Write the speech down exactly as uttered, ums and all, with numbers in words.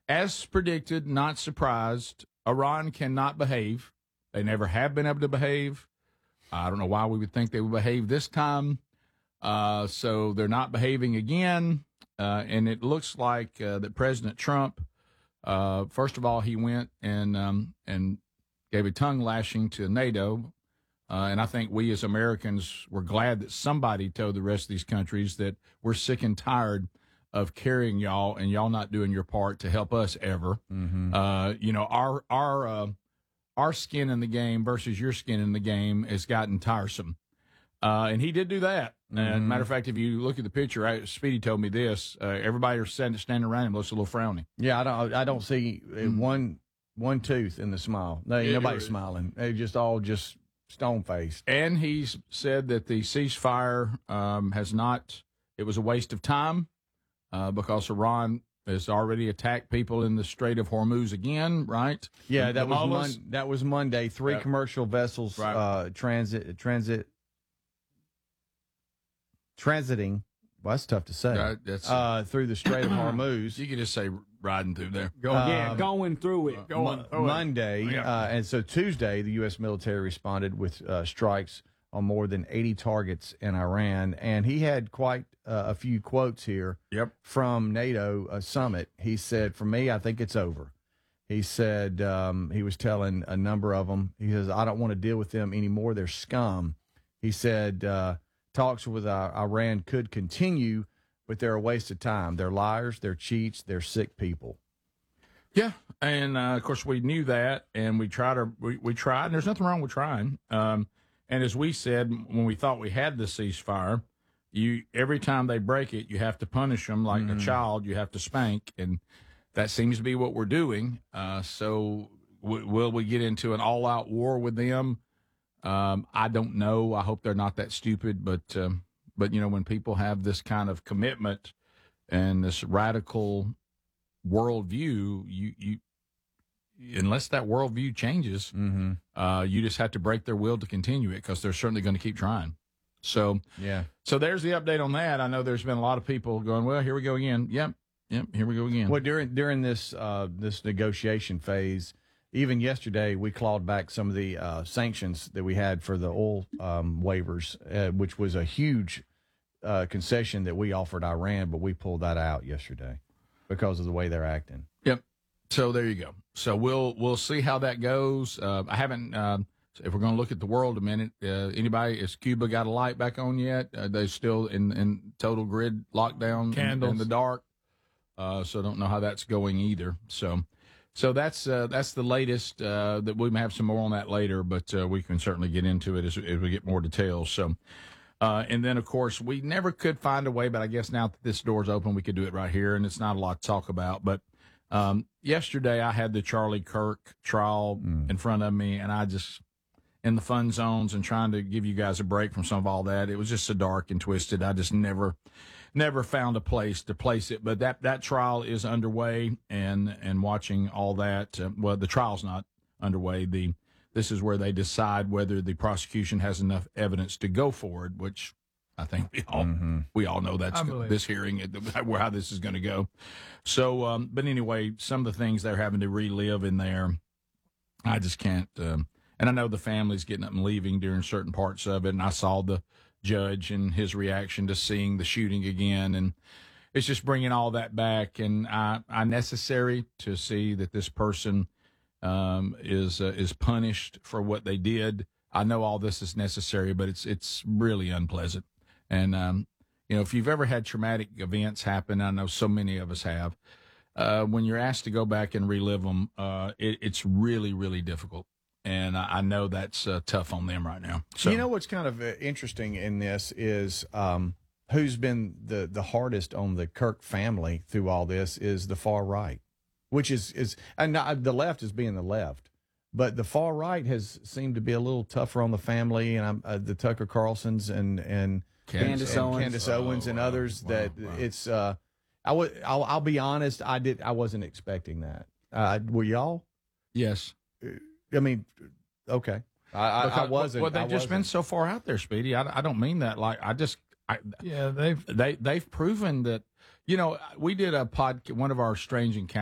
as predicted, not surprised, Iran cannot behave. They never have been able to behave. I don't know why we would think they would behave this time. Uh, so they're not behaving again. Uh, and it looks like uh, that President Trump, uh, first of all, he went and um, and gave a tongue lashing to NATO. Uh, and I think we as Americans were glad that somebody told the rest of these countries that we're sick and tired of carrying y'all and y'all not doing your part to help us ever. Mm-hmm. Uh, you know, our our uh, our skin in the game versus your skin in the game has gotten tiresome. Uh, and he did do that. Mm-hmm. And matter of fact, if you look at the picture, I, Speedy told me this. Uh, everybody who's standing, standing around him looks a little frowny. Yeah, I don't. I don't see mm-hmm. one one tooth in the smile. No, it, nobody's it, smiling. They just all just stone faced. And he's said that the ceasefire um, has not. It was a waste of time uh, because Iran has already attacked people in the Strait of Hormuz again. Right? Yeah, that was mon- that was Monday. Three yeah. commercial vessels right. uh, transit transit. Transiting, well, that's tough to say, right, that's, uh, through the Strait of Hormuz. You could just say riding through there. Go, uh, yeah, going through it. Going Mo- through Monday, it. Yeah. Uh, and so Tuesday, the U S military responded with uh, strikes on more than eighty targets in Iran. And he had quite uh, a few quotes here yep. from NATO uh, summit. He said, for me, I think it's over. He said, um, he was telling a number of them, he says, I don't want to deal with them anymore. They're scum. He said, uh, talks with uh, Iran could continue, but they're a waste of time. They're liars, they're cheats, they're sick people. Yeah, and uh, of course we knew that, and we tried to we, we tried. And there's nothing wrong with trying. Um, and as we said when we thought we had the ceasefire, you every time they break it, you have to punish them like mm. a child. You have to spank, and that seems to be what we're doing. Uh, so w- will we get into an all-out war with them? Um, I don't know. I hope they're not that stupid, but, um, but, you know, when people have this kind of commitment and this radical worldview, you, you, unless that worldview changes, mm-hmm. uh, you just have to break their will to continue it because they're certainly going to keep trying. So, yeah. So there's the update on that. I know there's been a lot of people going, well, here we go again. Yep. Yep. Here we go again. Well, during, during this, uh, this negotiation phase, even yesterday, we clawed back some of the uh, sanctions that we had for the oil um, waivers, uh, which was a huge uh, concession that we offered Iran, but we pulled that out yesterday because of the way they're acting. Yep. So there you go. So we'll we'll see how that goes. Uh, I haven't. Uh, if we're going to look at the world a minute, uh, anybody has Cuba got a light back on yet? Uh, they're still in, in total grid lockdown in, in the dark. Uh, so don't know how that's going either. So. So that's uh, that's the latest. Uh, that we may have some more on that later, but uh, we can certainly get into it as, as we get more details. So, uh, and then of course we never could find a way, but I guess now that this door's open, we could do it right here, and it's not a lot to talk about. But um, yesterday I had the Charlie Kirk trial mm. in front of me, and I just in the fun zones and trying to give you guys a break from some of all that. It was just so dark and twisted. I just never. Never found a place to place it, but that, that trial is underway, and, and watching all that. Uh, well, the trial's not underway. The this is where they decide whether the prosecution has enough evidence to go forward, which I think we all mm-hmm. we all know that's this hearing where how this is going to go. So, um, but anyway, some of the things they're having to relive in there, I just can't. Um, and I know the family's getting up and leaving during certain parts of it, and I saw the judge and his reaction to seeing the shooting again, and it's just bringing all that back, and I, I necessary to see that this person um, is uh, is punished for what they did. I know all this is necessary, but it's it's really unpleasant. And um, you know, if you've ever had traumatic events happen, I know so many of us have. Uh, when you're asked to go back and relive them, uh, it, it's really really difficult. And I know that's uh, tough on them right now. So you know what's kind of uh, interesting in this is um, who's been the, the hardest on the Kirk family through all this is the far right, which is is and not, the left is being the left, but the far right has seemed to be a little tougher on the family, and uh, the Tucker Carlsons and and Candace and Owens, Candace Owens oh, and wow, others. wow, that wow. it's uh, I would I'll, I'll be honest, I did I wasn't expecting that. Uh, were y'all? Yes. I mean, okay. I, I, I wasn't. Well, they've I just wasn't. been so far out there, Speedy. I, I don't mean that. Like, I just, I, yeah, they've they they've proven that. You know, we did a pod, one of our strange encounters.